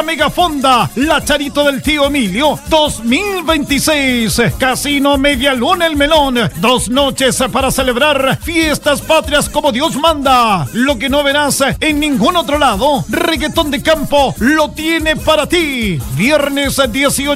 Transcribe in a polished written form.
la Megafonda, la Charito del Tío Emilio 2026. Casino Media Luna El Melón. 2 noches para celebrar fiestas patrias como Dios manda. Lo que no verás en ningún otro lado. Reggaetón de Campo lo tiene para ti. Viernes 18